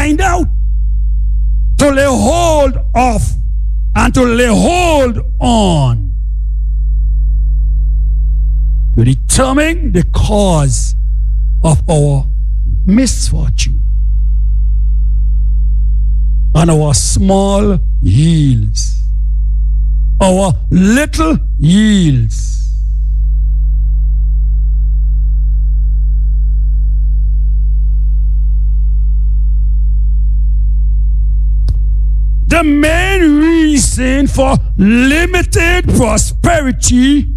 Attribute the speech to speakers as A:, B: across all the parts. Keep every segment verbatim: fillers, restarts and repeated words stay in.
A: find out, to lay hold of, and to lay hold on, to determine the cause of our misfortune and our small yields, our little yields. The main reason for limited prosperity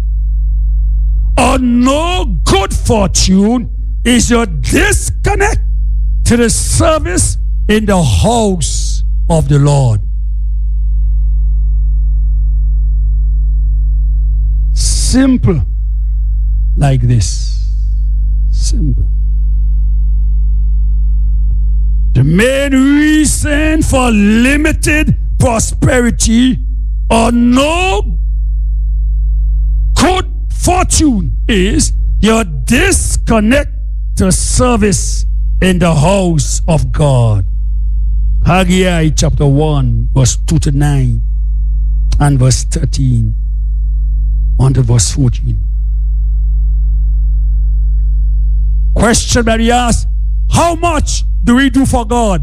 A: or no good fortune is your disconnect to the service in the house of the Lord. Simple like this. Simple. The main reason for limited prosperity or no good fortune is your disconnect to service in the house of God. Haggai chapter one, verse two to nine, and verse thirteen, on to verse fourteen. Question that he asked, how much do we do for God?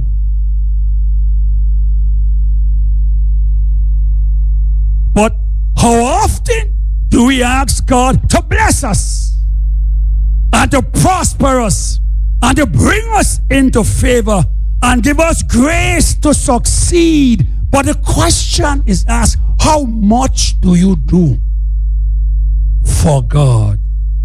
A: But how often do we ask God to bless us and to prosper us and to bring us into favor and give us grace to succeed? But the question is asked, how much do you do for God?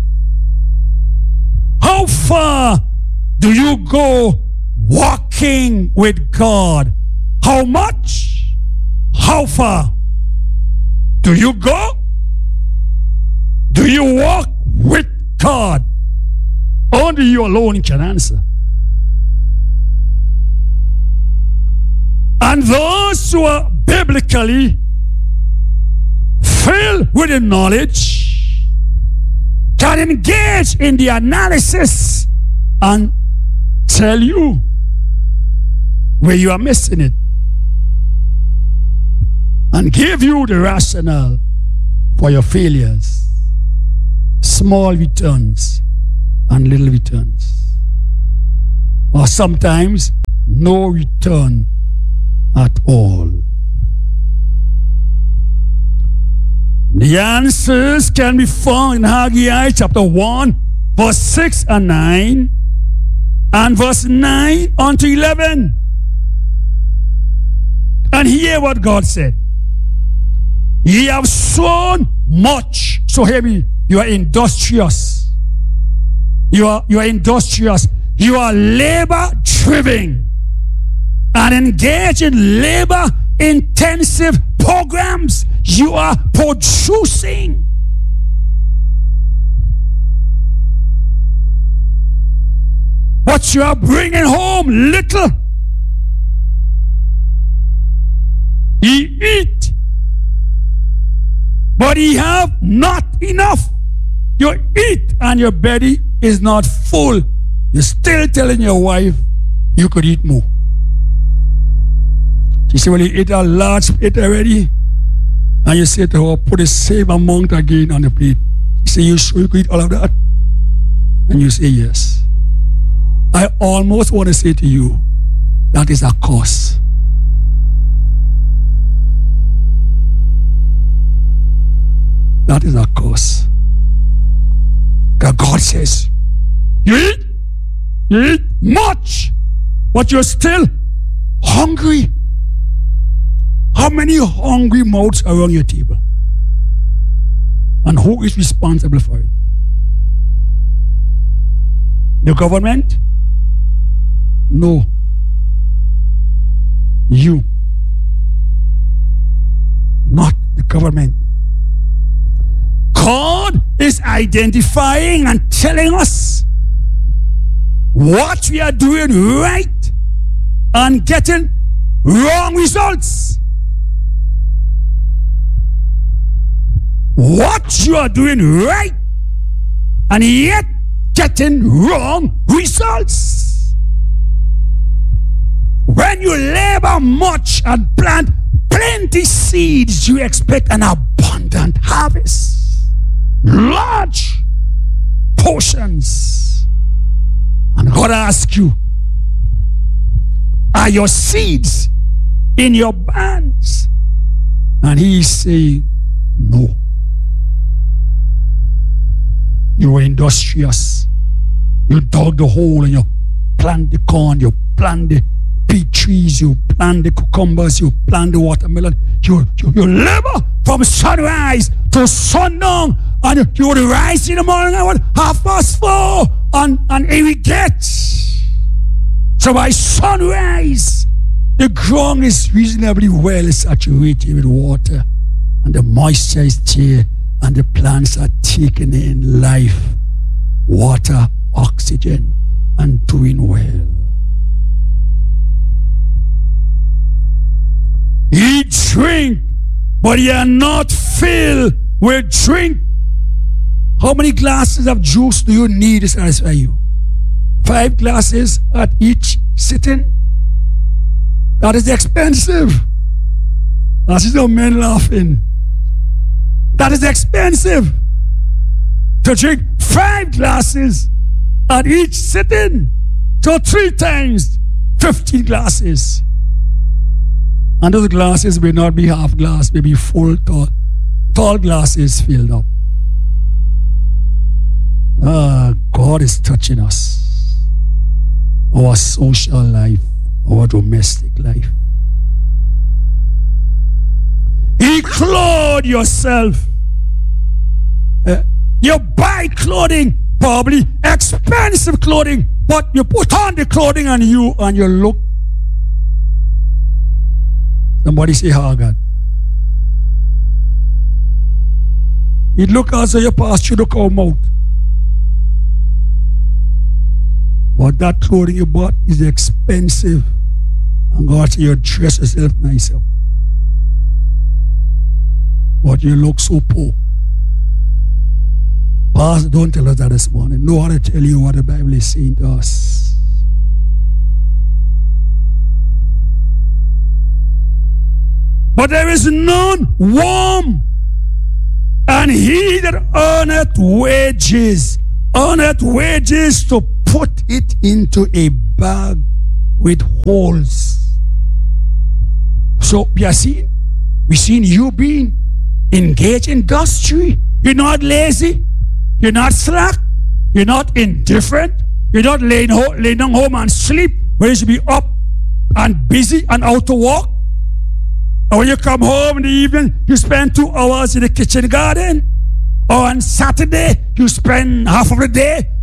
A: How far do you go walking with God? How much? How far do you go? Do you walk with God? Only you alone can answer. And those who are biblically filled with the knowledge can engage in the analysis and tell you where you are missing it and give you the rationale for your failures. Small returns and little returns, or sometimes no return at all. The answers can be found in Haggai chapter one, verse six and nine, and verse nine unto eleven. And hear what God said. Ye have sown much. So hear me. You are industrious. You are, you are industrious. You are labor driven and engage in labor intensive programs. You are producing. But you are bringing home little. Ye eat, but ye have not enough. You eat and your belly is not full. You're still telling your wife you could eat more. She said, well, you ate a large plate already. And you say to her, put the same amount again on the plate. She said, you sure you could eat all of that? And you say, yes. I almost want to say to you, that is a curse. That is a curse. God, God says, you eat, you eat much, but you're still hungry. How many hungry mouths are on your table? And who is responsible for it? The government? No. You. Not the government. God is identifying and telling us what we are doing right and getting wrong results. What you are doing right and yet getting wrong results. when you labor much and plant plenty seeds, you expect an abundant harvest. Large portions. And God asks you, are your seeds in your barns? And He say, no. You were industrious. You dug the hole and you plant the corn, you plant the peach trees, you plant the cucumbers, you plant the watermelon. You, you, you labor from sunrise to sundown, and you, you would rise in the morning and would half past four and, and irrigate. So by sunrise, the ground is reasonably well saturated with water, and the moisture is there, and the plants are taking in life, water, oxygen, and doing well. Ye drink, but ye are not filled with drink. How many glasses of juice do you need to satisfy you? Five glasses at each sitting? That is expensive. That is no men laughing. That is expensive. To drink five glasses at each sitting. So three times, fifteen glasses. And those glasses may not be half glass, maybe full, tall, tall glasses filled up. Ah, God is touching us. Our social life, our domestic life. He clothed yourself. Uh, you buy clothing, probably expensive clothing, but you put on the clothing on you and you look. Somebody say, oh God. It look as though you passed through the cow mouth. But that clothing you bought is expensive. And God said, you dress yourself nice up. But you look so poor. Pastor, don't tell us that this morning. No one to tell you what the Bible is saying to us. But there is none warm, and he that earneth wages, earneth wages to put it into a bag with holes. So we are seeing, we seen you being engaged in industry. You're not lazy. You're not slack. You're not indifferent. You're not laying, ho- laying down home and sleep when you should be up and busy and out to work. And when you come home in the evening, you spend two hours in the kitchen garden. Or on Saturday, you spend half of the day